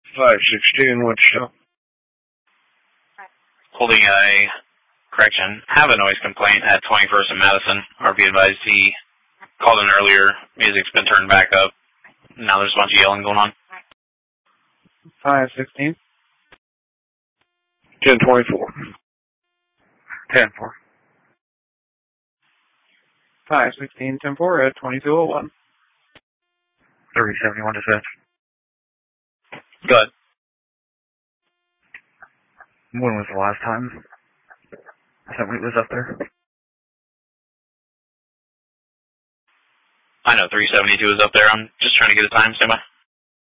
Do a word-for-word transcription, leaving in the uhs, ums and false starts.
five sixteen, what's show? Holding a correction. Have a noise complaint at twenty-first and Madison. R P advised he called in earlier. Music's been turned back up. Now there's a bunch of yelling going on. five sixteen. ten twenty-four. ten four. five sixteen, ten four at twenty-two oh one. three seventy-one dispatch. Go ahead. When was the last time somebody was up there? I know three seventy-two is up there. I'm just trying to get a time. Stand by.